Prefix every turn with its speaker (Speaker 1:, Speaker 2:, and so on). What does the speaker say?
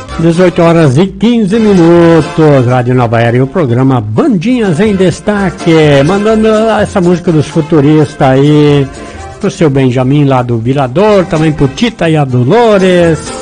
Speaker 1: 18 horas e 15 minutos, Rádio Nova Era e o programa Bandinhas em Destaque, mandando essa música dos futuristas aí pro seu Benjamin lá do Virador, também pro Tita e a Dolores,